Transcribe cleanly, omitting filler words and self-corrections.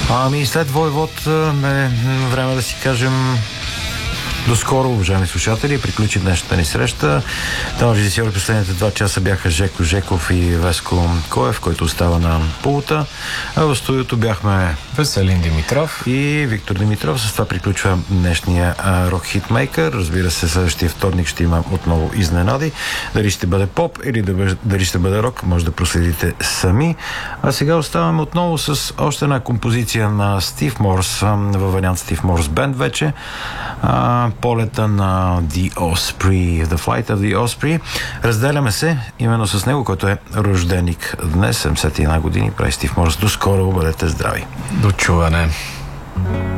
Ами след Войвод е време да си кажем до скоро, уважаеми слушатели. Приключи днешната ни среща. Там режисьори последните 2 часа бяха Жеко Жеков и Веско Коев, който остава на пулта. А в студиото бяхме Веселин Димитров и Виктор Димитров. С това приключва днешния Rock Hitmaker. Разбира се, следващия вторник ще има отново изненади. Дали ще бъде поп или дали ще бъде рок, може да проследите сами. А сега оставаме отново с още една композиция на Стив Морс, във вариант Стив Морс Бенд вече. Полета на The Osprey, The Flight of the Osprey. Разделяме се именно с него, който е рожденик днес, 71 години, прави Стив Морс. До скоро, бъдете здрави. До чуване.